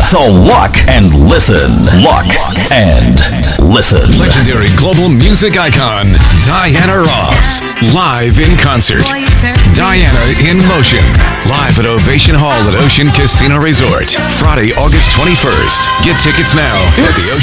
So lock and listen. Lock and listen. Legendary global music icon, Diana Ross. Live in concert. Diana in Motion. Live at Ovation Hall at Ocean Casino Resort. Friday, August 21st. Get tickets now at